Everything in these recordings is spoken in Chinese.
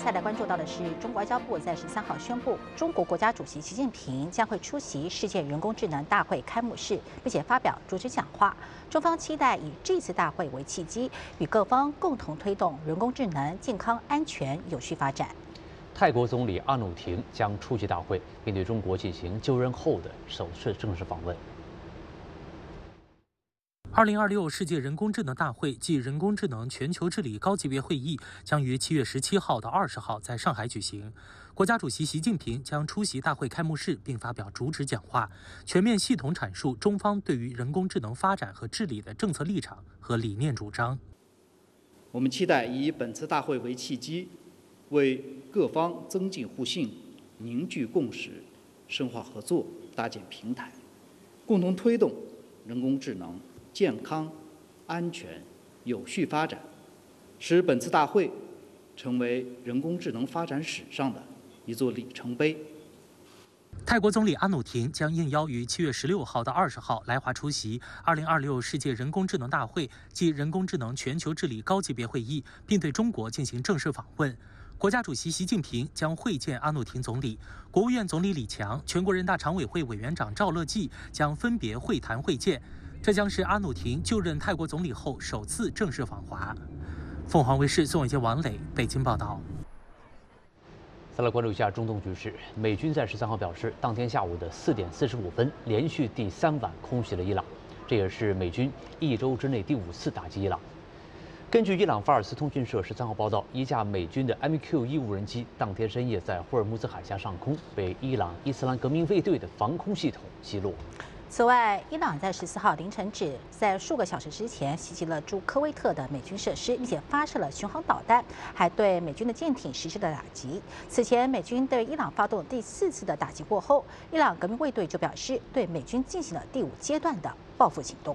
再来关注到的是，中国外交部在13号宣布，中国国家主席习近平将会出席世界人工智能大会开幕式，并且发表主旨讲话。中方期待以这次大会为契机，与各方共同推动人工智能健康、安全、有序发展。 泰国总理阿努廷将出席大会，并对中国进行就任后的首次正式访问。 2026世界人工智能大会暨人工智能全球治理高级别会议将于7月17号到20号在上海举行。国家主席习近平将出席大会开幕式，并发表主旨讲话，全面系统阐述中方对于人工智能发展和治理的政策立场和理念主张。 我们期待以本次大会为契机，为各方增进互信、凝聚共识、深化合作搭建平台，共同推动人工智能健康、安全、有序发展，使本次大会成为人工智能发展史上的一座里程碑。 泰国总理阿努廷将应邀于7月16号到20号来华出席2026世界人工智能大会暨人工智能全球治理高级别会议，并对中国进行正式访问。国家主席习近平将会见阿努廷总理，国务院总理李强、全国人大常委会委员长赵乐际将分别会谈会见。这将是阿努廷就任泰国总理后首次正式访华。凤凰卫视宋伟杰、王磊北京报道。 再来关注一下中东局势。美军在13号表示，当天下午的4点45分，连续第3晚空袭了伊朗，这也是美军1周之内第5次打击伊朗。根据伊朗法尔斯通讯社13号报道，一架美军的 MQ-1无人机当天深夜在霍尔木兹海峡上空被伊朗伊斯兰革命卫队的防空系统击落。 此外，伊朗在14号凌晨指，在数个小时之前袭击了驻科威特的美军设施，并且发射了巡航导弹，还对美军的舰艇实施了打击。此前，美军对伊朗发动第4次的打击过后，伊朗革命卫队就表示对美军进行了第5阶段的报复行动。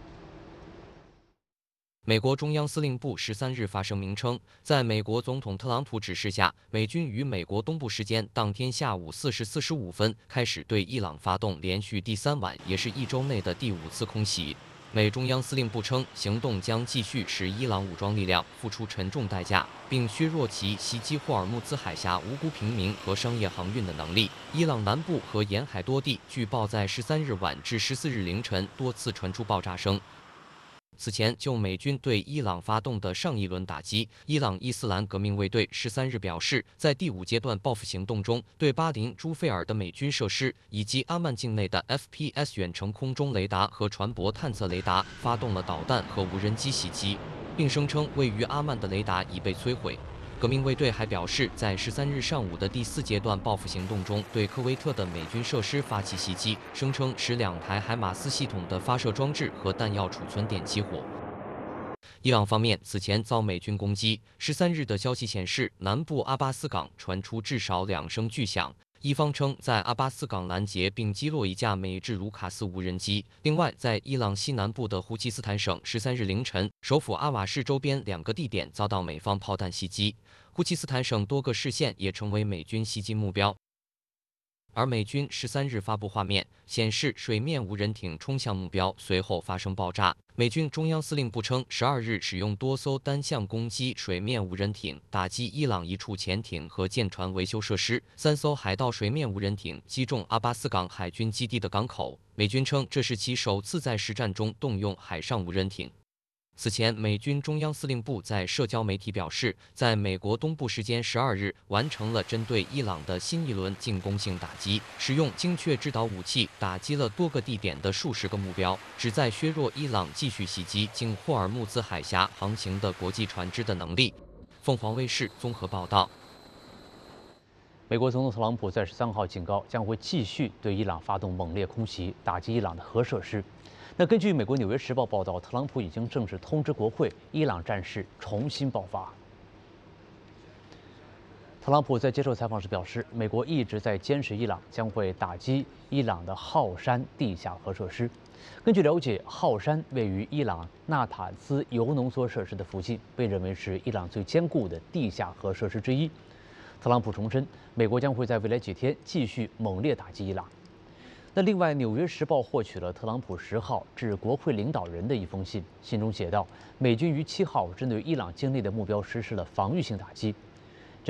美国中央司令部13日发声明称，在美国总统特朗普指示下，美军于美国东部时间当天下午4时45分开始对伊朗发动连续第3晚，也是1周内的第5次空袭。美中央司令部称，行动将继续使伊朗武装力量付出沉重代价，并削弱其袭击霍尔木兹海峡无辜平民和商业航运的能力。伊朗南部和沿海多地据报在13日晚至14日凌晨多次传出爆炸声。此前，就美军对伊朗发动的上一轮打击，伊朗伊斯兰革命卫队13日表示，在第5阶段报复行动中，对巴林朱费尔的美军设施以及阿曼境内的 FPS 远程空中雷达和船舶探测雷达发动了导弹和无人机袭击，并声称位于阿曼的雷达已被摧毁。革命卫队还表示，在13日上午的第4阶段报复行动中，对科威特的美军设施发起袭击，声称使2台海马斯系统的发射装置和弹药储存点起火。伊朗方面此前遭美军攻击，13日的消息显示，南部阿巴斯港传出至少2声巨响。伊方称在阿巴斯港拦截并击落一架美制卢卡斯无人机。另外，在伊朗西南部的胡齐斯坦省13日凌晨，首府阿瓦市周边2个地点遭到美方炮弹袭击。胡齐斯坦省多个市县也成为美军袭击目标。而美军13日发布画面，显示水面无人艇冲向目标，随后发生爆炸。美军中央司令部称，12日使用多艘单向攻击水面无人艇打击伊朗一处潜艇和舰船维修设施，3艘海盗水面无人艇击中阿巴斯港海军基地的港口。美军称这是其首次在实战中动用海上无人艇。此前，美军中央司令部在社交媒体表示，在美国东部时间12日完成了针对伊朗的新一轮进攻性打击，使用精确制导武器打击了多个地点的数十个目标，旨在削弱伊朗继续袭击经霍尔木兹海峡航行的国际船只的能力。凤凰卫视综合报道。 美国总统特朗普在13号警告，将会继续对伊朗发动猛烈空袭，打击伊朗的核设施。那根据美国《纽约时报》报道，特朗普已经正式通知国会，伊朗战事重新爆发。特朗普在接受采访时表示，美国一直在监视伊朗，将会打击伊朗的浩山地下核设施。根据了解，浩山位于伊朗纳坦兹铀浓缩设施的附近，被认为是伊朗最坚固的地下核设施之一。特朗普重申，美国将会在未来几天继续猛烈打击伊朗。那另外，《纽约时报》获取了特朗普10号致国会领导人的一封信，信中写道，美军于7号针对伊朗境内的目标实施了防御性打击，